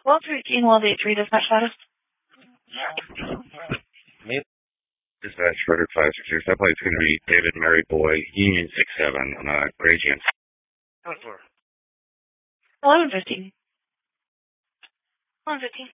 1283 dispatch status. Dispatch Frederick 560. That plate's going to be David Mary Boy, Union 67, Gradient. 1115. 1115.